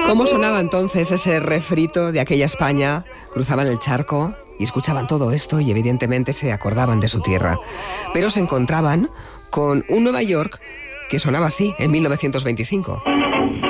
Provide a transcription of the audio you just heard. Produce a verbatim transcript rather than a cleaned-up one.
¿Cómo sonaba entonces ese refrito de aquella España? Cruzaban el charco y escuchaban todo esto y evidentemente se acordaban de su tierra. Pero se encontraban con un Nueva York que sonaba así en mil novecientos veinticinco.